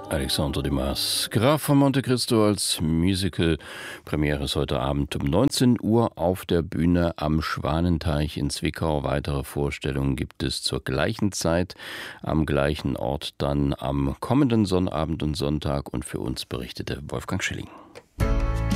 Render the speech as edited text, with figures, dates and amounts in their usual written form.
Alexandre Dumas, Graf von Monte Cristo als Musical. Premiere ist heute Abend um 19 Uhr auf der Bühne am Schwanenteich in Zwickau. Weitere Vorstellungen gibt es zur gleichen Zeit, am gleichen Ort dann am kommenden Sonnabend und Sonntag. Und für uns berichtete Wolfgang Schilling.